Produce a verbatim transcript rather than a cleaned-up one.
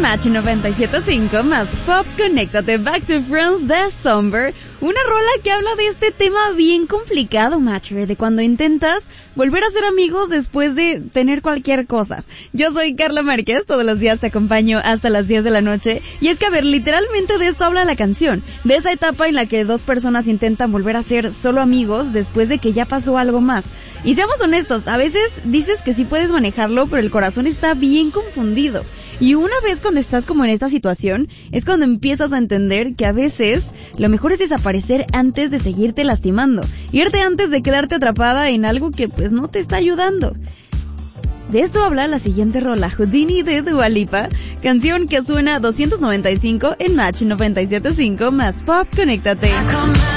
Match noventa y siete punto cinco más Pop, conéctate. Back to Friends de Somber. Una rola que habla de este tema bien complicado, Matcher, de cuando intentas volver a ser amigos después de tener cualquier cosa. Yo soy Carla Márquez, todos los días te acompaño hasta las diez de la noche. Y es que, a ver, literalmente de esto habla la canción. De esa etapa en la que dos personas intentan volver a ser solo amigos después de que ya pasó algo más. Y seamos honestos, a veces dices que sí puedes manejarlo, pero el corazón está bien confundido. Y una vez cuando estás como en esta situación, es cuando empiezas a entender que a veces lo mejor es desaparecer antes de seguirte lastimando. Irte antes de quedarte atrapada en algo que pues no te está ayudando. De esto habla la siguiente rola, Houdini de Dua Lipa, canción que suena doscientos noventa y cinco en Match noventa y siete punto cinco más Pop, conéctate.